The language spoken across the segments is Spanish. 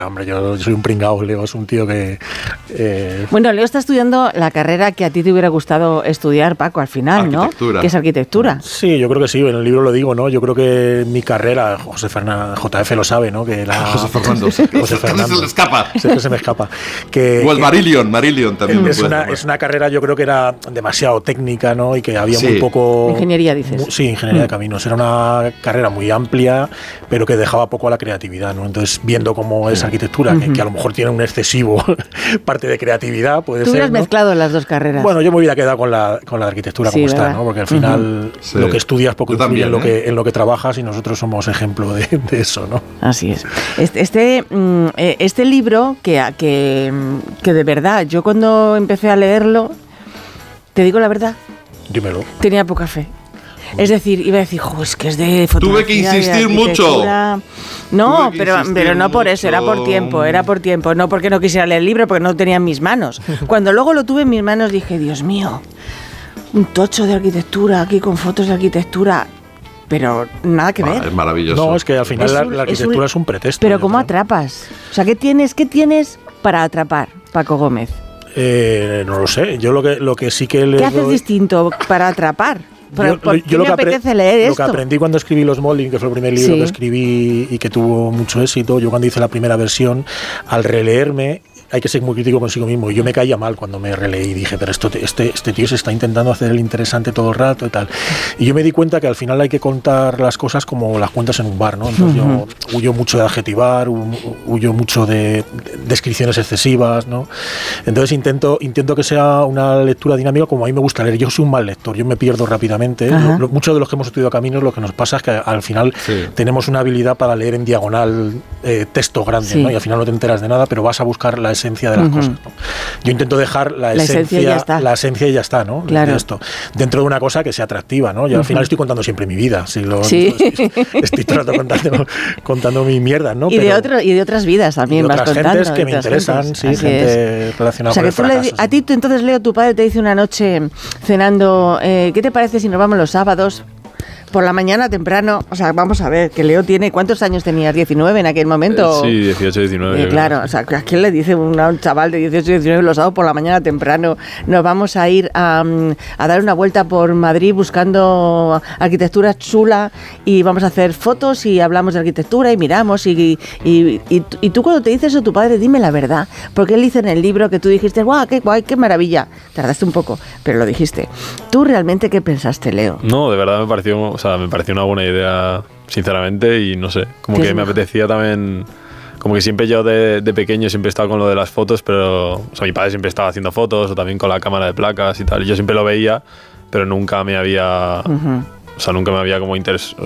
Hombre, yo soy un pringao, Leo es un tío que... Bueno, Leo está estudiando la carrera que a ti te hubiera gustado estudiar, Paco, al final, ¿no? Que es arquitectura. Sí, yo creo que sí, en el libro lo digo, ¿no? Yo creo que mi carrera, José Fernández, JF lo sabe, ¿no? Que José Fernando. José Fernando. Se le escapa. Se me escapa. O el Marillion también. Es una carrera, yo creo que era demasiado técnica, ¿no? Y que había muy poco... Ingeniería, dices. Sí, ingeniería de caminos. Era una carrera muy amplia, pero que dejaba poco a la creatividad, ¿no? Entonces, viendo cómo es arquitectura, que a lo mejor tiene un excesivo parte de creatividad, puede ser. Tú hubieras mezclado las dos carreras. Bueno, yo me hubiera quedado con la arquitectura como está, ¿no? Porque al final lo que estudias poco influye en lo que trabajas y nosotros somos ejemplo de eso, ¿no? Así es. Este libro que de verdad, yo cuando empecé a leerlo, te digo la verdad, dímelo, tenía poca fe. Es decir, iba a decir, es que es de fotografía. Tuve que insistir mucho. No, pero no por eso, era por tiempo. No porque no quisiera leer el libro, porque no lo tenía en mis manos. Cuando luego lo tuve en mis manos dije, Dios mío, un tocho de arquitectura aquí con fotos de arquitectura. Pero nada que ver. Es maravilloso. No, es que al final la arquitectura es un pretexto. Pero ¿cómo atrapas? O sea, ¿qué tienes para atrapar, Paco Gómez? No lo sé. Yo lo que sí que ¿Qué haces distinto para atrapar? Yo lo me apetece leer esto. Lo que aprendí cuando escribí Los Molding, que fue el primer libro que escribí y que tuvo mucho éxito, yo cuando hice la primera versión, al releerme, hay que ser muy crítico consigo mismo. Y yo me caía mal cuando me releí y dije, pero este tío se está intentando hacer el interesante todo el rato y tal. Y yo me di cuenta que al final hay que contar las cosas como las cuentas en un bar, ¿no? Entonces yo huyo mucho de adjetivar, huyo mucho de descripciones excesivas, ¿no? Entonces intento que sea una lectura dinámica como a mí me gusta leer. Yo soy un mal lector, yo me pierdo rápidamente. Muchos de los que hemos estudiado caminos, lo que nos pasa es que al final tenemos una habilidad para leer en diagonal texto grande, ¿no? Y al final no te enteras de nada, pero vas a buscar la esencia de las cosas, ¿no? Yo intento dejar la esencia y ya está, ¿no? Claro. De esto, dentro de una cosa que sea atractiva, ¿no? Yo al final estoy contando siempre mi vida, estoy todo el rato contando mi mierda, ¿no? Y de otras vidas también vas contando. Gentes que me interesan, gente relacionada con el fracaso. A ti entonces, Leo, tu padre te dice una noche cenando, ¿qué te parece si nos vamos los sábados? Por la mañana temprano, o sea, vamos a ver, que Leo tiene, ¿cuántos años tenías? ¿19 en aquel momento? Sí, 18, 19. Claro, o sea, ¿a quién le dice un chaval de 18, 19 los sábados por la mañana temprano? Nos vamos a ir a dar una vuelta por Madrid buscando arquitectura chula y vamos a hacer fotos y hablamos de arquitectura y miramos y tú cuando te dices eso, tu padre, dime la verdad, porque él dice en el libro que tú dijiste, ¡guau, qué guay, qué maravilla! Tardaste un poco, pero lo dijiste. ¿Tú realmente qué pensaste, Leo? No, de verdad me pareció una buena idea, sinceramente, y no sé, como que me apetecía también, como que siempre yo de pequeño siempre he estado con lo de las fotos, pero, o sea, mi padre siempre estaba haciendo fotos, o también con la cámara de placas y tal, y yo siempre lo veía, pero nunca me había... O sea, nunca me había como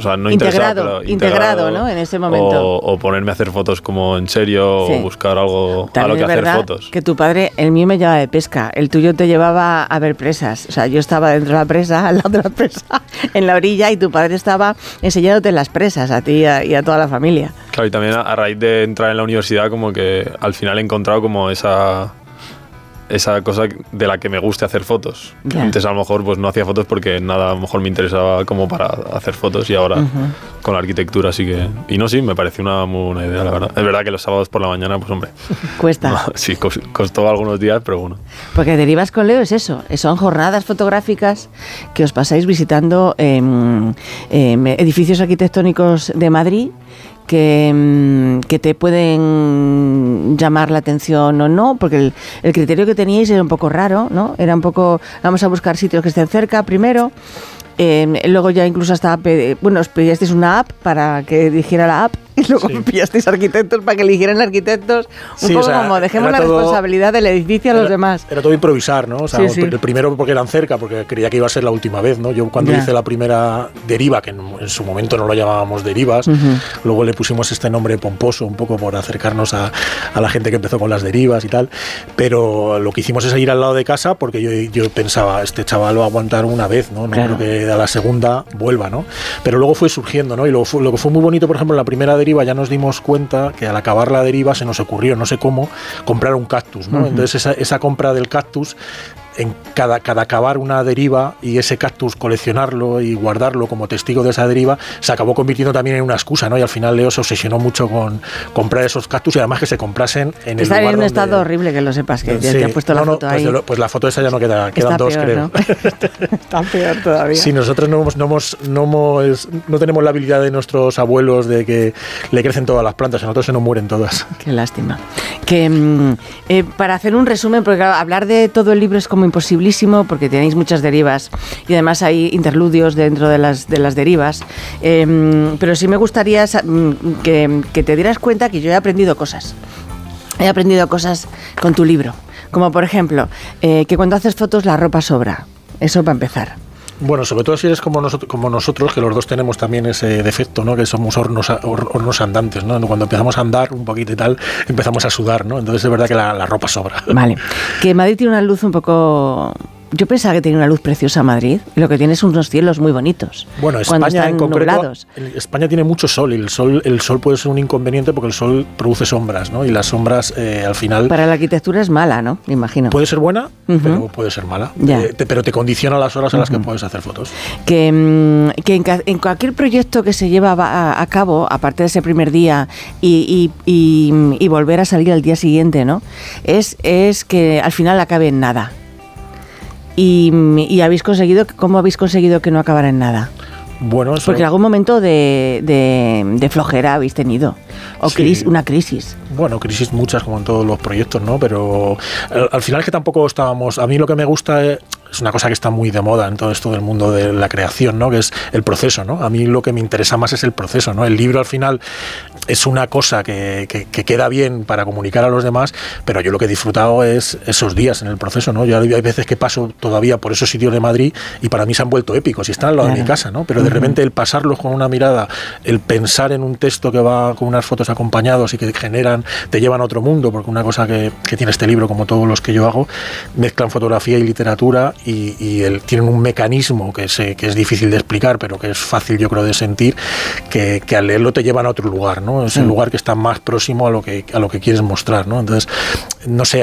integrado, ¿no? En ese momento. O ponerme a hacer fotos como en serio, o buscar algo también a lo que hacer fotos. Que tu padre, el mío me llevaba de pesca, el tuyo te llevaba a ver presas. O sea, yo estaba dentro de la presa, al lado de la presa, en la orilla, y tu padre estaba enseñándote las presas a ti y a toda la familia. Claro, y también a raíz de entrar en la universidad, como que al final he encontrado como esa cosa de la que me guste hacer fotos. Antes a lo mejor pues no hacía fotos porque nada a lo mejor me interesaba como para hacer fotos, y ahora con la arquitectura sí que... Y no, sí, me pareció una muy buena idea, la verdad. Es verdad que los sábados por la mañana, pues hombre... Cuesta. No, sí, costó algunos días, pero bueno. Porque Derivas con Leo es eso, son jornadas fotográficas que os pasáis visitando edificios arquitectónicos de Madrid que te pueden llamar la atención o no, porque el criterio que teníais era un poco raro, ¿no? Era un poco, vamos a buscar sitios que estén cerca primero, luego ya incluso hasta, os pedisteis una app para que dijera la app, y luego pillasteis arquitectos para que eligieran arquitectos, un poco como dejemos la responsabilidad del edificio a los demás. Era todo improvisar, ¿no? O sea, el primero porque eran cerca, porque creía que iba a ser la última vez, ¿no? Yo cuando hice la primera Deriva, que en su momento no lo llamábamos Derivas, luego le pusimos este nombre pomposo, un poco por acercarnos a la gente que empezó con las derivas y tal, pero lo que hicimos es ir al lado de casa, porque yo pensaba, este chaval va a aguantar una vez, ¿no? No creo que a la segunda vuelva, ¿no? Pero luego fue surgiendo, ¿no? Y lo que fue muy bonito, por ejemplo, en la primera Deriva ya nos dimos cuenta que al acabar la Deriva se nos ocurrió, no sé cómo, comprar un cactus, ¿no? Entonces esa compra del cactus en cada acabar una deriva y ese cactus coleccionarlo y guardarlo como testigo de esa deriva, se acabó convirtiendo también en una excusa, ¿no? Y al final Leo se obsesionó mucho con comprar esos cactus y además que se comprasen en el lugar en un donde... estado horrible, que lo sepas, que te ha puesto la foto ahí. Pues la foto esa ya no queda, quedan dos, peor, creo. ¿no? Está peor todavía. Sí, nosotros no tenemos la habilidad de nuestros abuelos de que le crecen todas las plantas, a nosotros se nos mueren todas. Qué lástima. Que para hacer un resumen, porque claro, hablar de todo el libro es como imposibilísimo, porque tenéis muchas derivas y además hay interludios dentro de las derivas, pero sí me gustaría que te dieras cuenta que yo he aprendido cosas. He aprendido cosas con tu libro, como por ejemplo, que cuando haces fotos la ropa sobra. Eso para empezar. Bueno, sobre todo si eres como nosotros, que los dos tenemos también ese defecto, ¿no? Que somos hornos andantes, ¿no? Cuando empezamos a andar un poquito y tal, empezamos a sudar, ¿no? Entonces es verdad que la ropa sobra. Vale. Que Madrid tiene una luz un poco... Yo pensaba que tenía una luz preciosa Madrid, y lo que tiene son unos cielos muy bonitos. Bueno, España en concreto, España tiene mucho sol, y el sol puede ser un inconveniente porque el sol produce sombras, ¿no? Y las sombras al final... Para la arquitectura es mala, ¿no? Me imagino. Puede ser buena, pero puede ser mala. Pero te condiciona las horas en las que puedes hacer fotos. Que en cualquier proyecto que se lleva a cabo, aparte de ese primer día y volver a salir al día siguiente, ¿no? Es que al final acabe en nada. ¿Y cómo habéis conseguido que no acabara en nada? Bueno, porque en algún momento de flojera habéis tenido, o sí. Una crisis. Bueno, crisis muchas, como en todos los proyectos, ¿no? Pero al final es que tampoco estábamos... A mí lo que me gusta es una cosa que está muy de moda en todo esto del mundo de la creación, ¿no? Que es el proceso, ¿no? A mí lo que me interesa más es el proceso, ¿no? El libro al final es una cosa que queda bien para comunicar a los demás, pero yo lo que he disfrutado es esos días en el proceso, ¿no? Yo hay veces que paso todavía por esos sitios de Madrid y para mí se han vuelto épicos y están al lado de mi casa, ¿no? Pero de repente el pasarlos con una mirada, el pensar en un texto que va con unas fotos acompañados y que te llevan a otro mundo, porque una cosa que tiene este libro, como todos los que yo hago, mezclan fotografía y literatura y tienen un mecanismo que es difícil de explicar, pero que es fácil, yo creo, de sentir, que al leerlo te llevan a otro lugar, ¿no? Es el lugar que está más próximo a lo que quieres mostrar, ¿no? Entonces, no sé,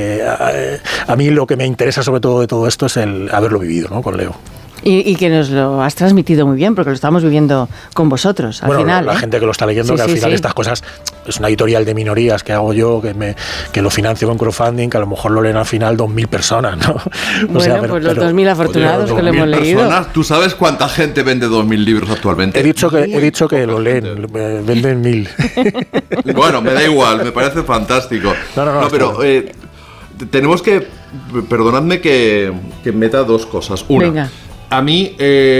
a mí lo que me interesa sobre todo de todo esto es el haberlo vivido, ¿no? Con Leo. Y que nos lo has transmitido muy bien, porque lo estamos viviendo con vosotros, al final. La gente que lo está leyendo, que al final estas cosas, es una editorial de minorías que hago yo, que lo financio con crowdfunding, que a lo mejor lo leen al final 2.000 personas, ¿no? Bueno, pues los 2.000 afortunados que lo hemos leído. ¿Tú sabes cuánta gente vende 2.000 libros actualmente? He dicho que lo leen, venden 1.000. Bueno, me da igual, me parece fantástico. No, pero tenemos que... Perdonadme que meta dos cosas. Una. Venga. A mí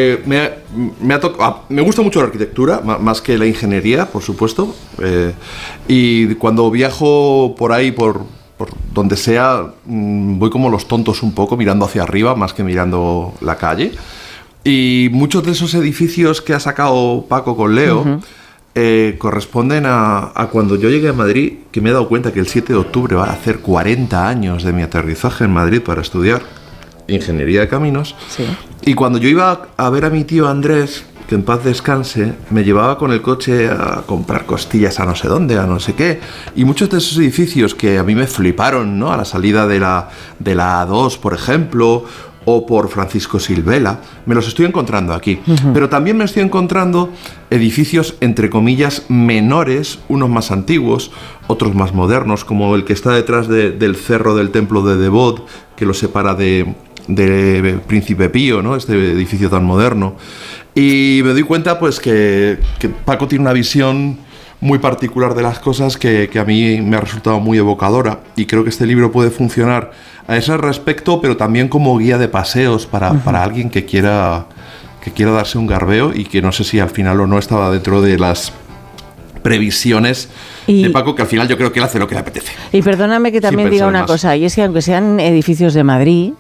me gusta mucho la arquitectura, más que la ingeniería, por supuesto. Y cuando viajo por ahí, por donde sea, voy como los tontos un poco, mirando hacia arriba, más que mirando la calle. Y muchos de esos edificios que ha sacado Paco con Leo corresponden a cuando yo llegué a Madrid, que me he dado cuenta que el 7 de octubre va a hacer 40 años de mi aterrizaje en Madrid para estudiar Ingeniería de Caminos. Sí. Y cuando yo iba a ver a mi tío Andrés, que en paz descanse, me llevaba con el coche a comprar costillas a no sé dónde, a no sé qué. Y muchos de esos edificios que a mí me fliparon, ¿no? A la salida de la A2, por ejemplo, o por Francisco Silvela, me los estoy encontrando aquí. Pero también me estoy encontrando edificios, entre comillas, menores, unos más antiguos, otros más modernos, como el que está detrás del cerro del templo de Devot, que lo separa de Príncipe Pío, ¿no? Este edificio tan moderno. Y me doy cuenta pues que Paco tiene una visión muy particular de las cosas que a mí me ha resultado muy evocadora, y creo que este libro puede funcionar a ese respecto, pero también como guía de paseos para alguien que quiera darse un garbeo, y que no sé si al final o no estaba dentro de las previsiones de Paco, que al final yo creo que él hace lo que le apetece. Y perdóname que también diga una cosa, y es que aunque sean edificios de Madrid,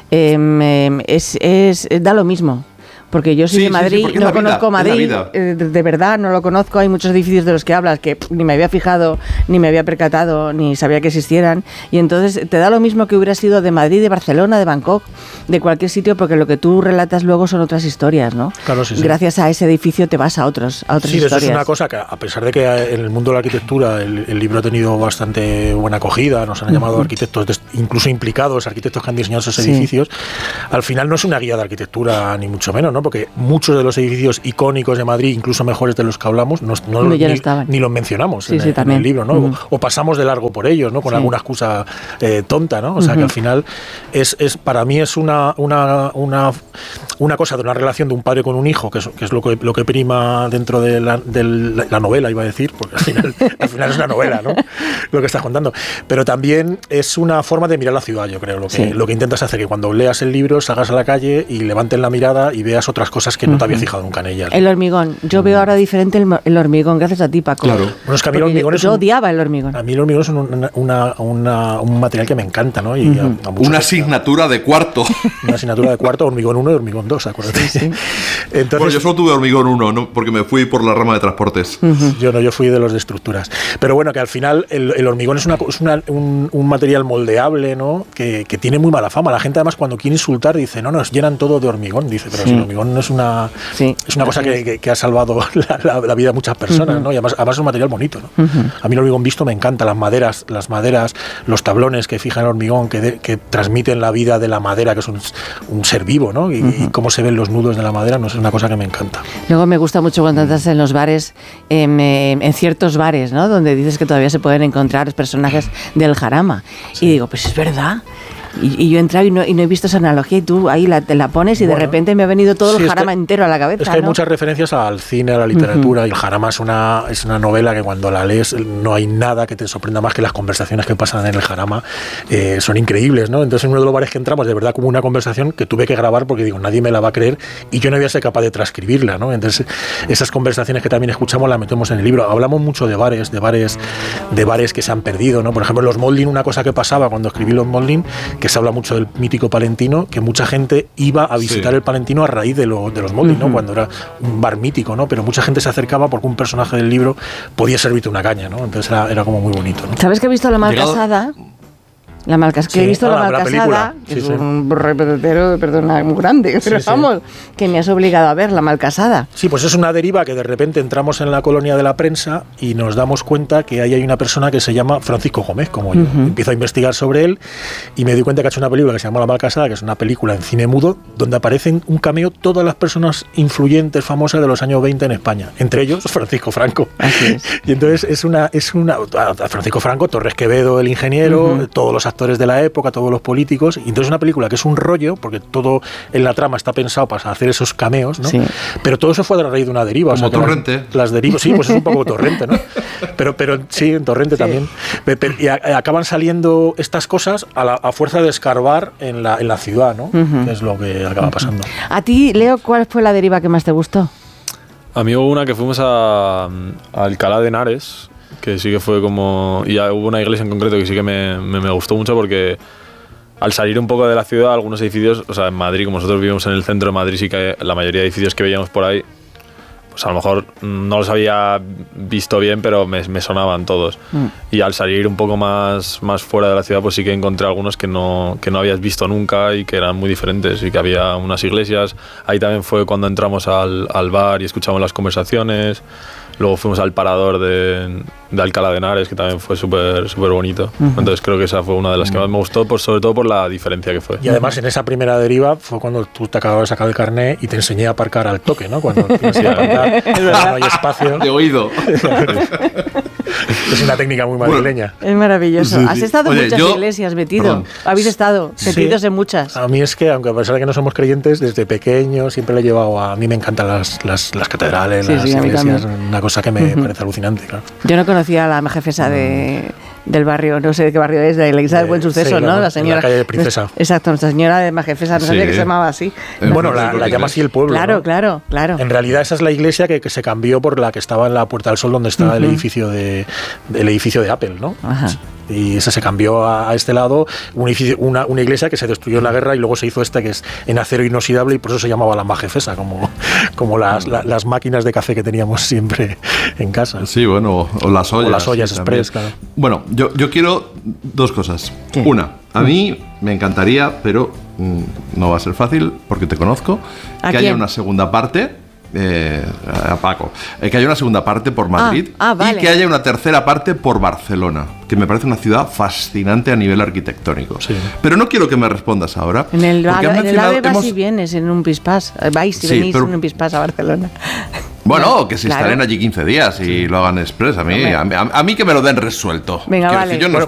da lo mismo. Porque yo soy de Madrid, no conozco Madrid, de verdad no lo conozco. Hay muchos edificios de los que hablas que ni me había fijado, ni me había percatado, ni sabía que existieran. Y entonces te da lo mismo que hubiera sido de Madrid, de Barcelona, de Bangkok, de cualquier sitio, porque lo que tú relatas luego son otras historias, ¿no? Claro, sí. Gracias a ese edificio te vas a otras historias. Sí, eso es una cosa que, a pesar de que en el mundo de la arquitectura el libro ha tenido bastante buena acogida, nos han llamado arquitectos incluso implicados, arquitectos que han diseñado esos edificios, al final no es una guía de arquitectura ni mucho menos, ¿no? Porque muchos de los edificios icónicos de Madrid, incluso mejores de los que hablamos, ni los mencionamos en el libro, ¿no? O pasamos de largo por ellos, ¿no? Con alguna excusa tonta, ¿no? O sea que al final para mí es una cosa de una relación de un padre con un hijo, que es lo que prima dentro de la novela, iba a decir, porque al final es una novela, ¿no? Lo que estás contando. Pero también es una forma de mirar la ciudad, yo creo. Lo que intentas hacer, que cuando leas el libro salgas a la calle y levantes la mirada y veas otras cosas que no te habías fijado nunca en ellas. El hormigón. Yo veo ahora diferente el hormigón, gracias a ti, Paco. Claro. Bueno, es que a mí el hormigón yo odiaba el hormigón. A mí el hormigón es un material que me encanta, ¿no? Y una asignatura de cuarto. Una asignatura de cuarto, hormigón 1 y hormigón 2, acuérdate. Sí. Entonces, bueno, yo solo tuve hormigón 1, ¿no? Porque me fui por la rama de transportes. Yo fui de los de estructuras. Pero bueno, que al final el hormigón es un material moldeable, ¿no? Que tiene muy mala fama. La gente además cuando quiere insultar dice, no, nos llenan todo de hormigón. Dice, pero si el hormigón no es una cosa que ha salvado la vida de muchas personas, ¿no? Y además es un material bonito, ¿no? A mí el hormigón visto me encanta. Las maderas, los tablones que fijan el hormigón, que transmiten la vida de la madera, que es un ser vivo, ¿no? Y cómo se ven los nudos de la madera, no es una cosa que me encanta. Luego me gusta mucho cuando entras en los bares, en ciertos bares, ¿no? Donde dices que todavía se pueden encontrar personajes del jarama. Sí. Y digo, pues es verdad. Y yo he entrado y no he visto esa analogía y tú ahí te la pones y de repente me ha venido todo el jarama entero a la cabeza. Es que hay muchas referencias al cine, a la literatura, y el jarama es una novela que cuando la lees no hay nada que te sorprenda más que las conversaciones que pasan en el jarama. Son increíbles, ¿no? Entonces en uno de los bares que entramos, de verdad, como una conversación que tuve que grabar porque digo, nadie me la va a creer y yo no voy a ser capaz de transcribirla, ¿no? Entonces esas conversaciones que también escuchamos las metemos en el libro. Hablamos mucho de bares que se han perdido, ¿no? Por ejemplo, los Molding, una cosa que pasaba cuando escribí los Molding, que se habla mucho del mítico Palentino, que mucha gente iba a visitar el Palentino a raíz de los Molding, ¿no? Cuando era un bar mítico, ¿no? Pero mucha gente se acercaba porque un personaje del libro podía servirte una caña, ¿no? Entonces era como muy bonito, ¿no? ¿Sabes que he visto La Malcasada? He visto La Malcasada, que es un repetero, perdona, muy grande, pero vamos, que me has obligado a ver La Malcasada. Sí, pues es una deriva que de repente entramos en la colonia de la prensa y nos damos cuenta que ahí hay una persona que se llama Francisco Gómez, como yo. Empiezo a investigar sobre él y me di cuenta que ha hecho una película que se llama La Malcasada, que es una película en cine mudo, donde aparecen un cameo todas las personas influyentes, famosas de los años 20 en España, entre ellos Francisco Franco. Así es. Y entonces es una Francisco Franco, Torres Quevedo, el ingeniero, todos los actores de la época, todos los políticos, y entonces es una película que es un rollo, porque todo en la trama está pensado para hacer esos cameos, ¿no? Sí. Pero todo eso fue a raíz de una deriva. Como Torrente. Las derivas, sí, pues es un poco Torrente, ¿no? Pero sí, en Torrente también. Y acaban saliendo estas cosas a fuerza de escarbar en la ciudad, ¿no? Que es lo que acaba pasando. A ti, Leo, ¿cuál fue la deriva que más te gustó? A mí hubo una que fuimos a Alcalá de Henares, que sí que fue como... Y hubo una iglesia en concreto que sí que me gustó mucho porque al salir un poco de la ciudad, algunos edificios, o sea, en Madrid, como nosotros vivimos en el centro de Madrid, sí que la mayoría de edificios que veíamos por ahí, pues a lo mejor no los había visto bien, pero me sonaban todos. Y al salir un poco más fuera de la ciudad, pues sí que encontré algunos que no habías visto nunca y que eran muy diferentes, y que había unas iglesias. Ahí también fue cuando entramos al bar y escuchamos las conversaciones. Luego fuimos al parador de Alcalá de Henares, que también fue súper bonito. Entonces creo que esa fue una de las que más me gustó, sobre todo por la diferencia que fue. Y además en esa primera deriva fue cuando tú te acababas de sacar el carnet y te enseñé a aparcar al toque, ¿no? Cuando tienes que aparcar, no hay espacio. De oído. Es una técnica muy madrileña. Es maravilloso. Sí. ¿Has estado en muchas iglesias metido? Perdón. ¿Habéis estado metidos en muchas? A mí es que, aunque a pesar de que no somos creyentes, desde pequeño siempre le he llevado a mí me encantan las catedrales, las iglesias, una cosa que me parece alucinante, claro. Yo no conocía a la majefesa del barrio, no sé de qué barrio es, de la iglesia del Buen Suceso, ¿no? La señora. La calle de Princesa. Exacto, nuestra señora de majefesa, no sabía que se llamaba así. Bueno, la llama así el pueblo. Claro, ¿no? claro. En realidad esa es la iglesia que se cambió por la que estaba en la Puerta del Sol, donde está el edificio de Apple, ¿no? Ajá. Y esa se cambió a este lado, una iglesia que se destruyó en la guerra, y luego se hizo esta que es en acero inoxidable, y por eso se llamaba la majefesa, como las máquinas de café que teníamos siempre en casa. Sí, bueno, o las ollas. O las ollas express, claro. Bueno, yo quiero dos cosas. ¿Qué? Una, a mí me encantaría, pero no va a ser fácil porque te conozco, que haya una segunda parte a Paco, que haya una segunda parte por Madrid vale. y que haya una tercera parte por Barcelona, que me parece una ciudad fascinante a nivel arquitectónico. Sí. Pero no quiero que me respondas ahora. En el AVE vas y vienes en un pispás. Vais y venís en un pispás a Barcelona. Bueno, que se instalen allí 15 días y lo hagan express. A mí que me lo den resuelto. Venga, vale. Yo no